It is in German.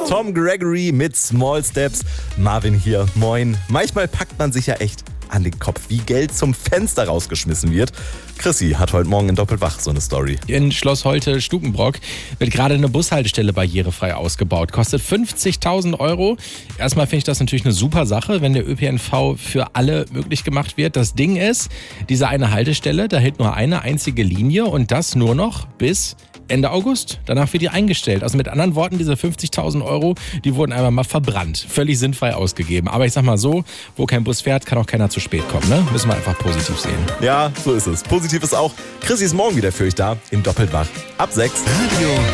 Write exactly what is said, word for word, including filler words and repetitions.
Tom Gregory mit Small Steps. Marvin hier, moin. Manchmal packt man sich ja echt an den Kopf, wie Geld zum Fenster rausgeschmissen wird. Chrissy hat heute Morgen in Doppelwach so eine Story. In Schloss Holte-Stukenbrock wird gerade eine Bushaltestelle barrierefrei ausgebaut. Kostet fünfzigtausend Euro. Erstmal finde ich das natürlich eine super Sache, wenn der Ö P N V für alle möglich gemacht wird. Das Ding ist, diese eine Haltestelle, da hält nur eine einzige Linie und das nur noch bis Ende August. Danach wird die eingestellt. Also mit anderen Worten, diese fünfzigtausend Euro, die wurden einfach mal verbrannt. Völlig sinnfrei ausgegeben. Aber ich sag mal so, wo kein Bus fährt, kann auch keiner zu spät kommen. Ne? Müssen wir einfach positiv sehen. Ja, so ist es. Positiv ist auch, Chrissy ist morgen wieder für euch da in Doppelwach. Ab sechs. Radio